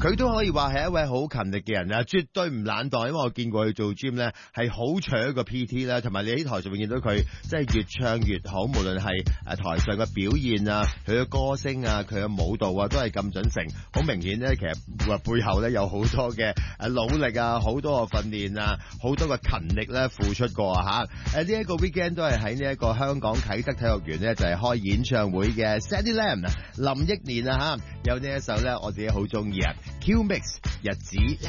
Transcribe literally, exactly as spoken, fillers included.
佢都可以話係一位好勤力嘅人啊，絕對唔懶惰，因為我見過佢做 gym 咧係好長一個 P T 啦，同埋你喺台上面見到佢即係越唱越好，無論係誒台上嘅表現啊，佢嘅歌聲啊，佢嘅舞蹈啊，都係咁準成，好明顯咧，其實背後咧有好多嘅誒努力啊，好多嘅訓練啊，好多嘅勤力咧付出過啊嚇！誒呢一個 weekend 都係喺呢一個香港啟德體育園咧，就係開演唱會嘅 Sandy Lam 林憶蓮啊嚇，有呢一首咧我自己好中意啊 Q Mix 日子。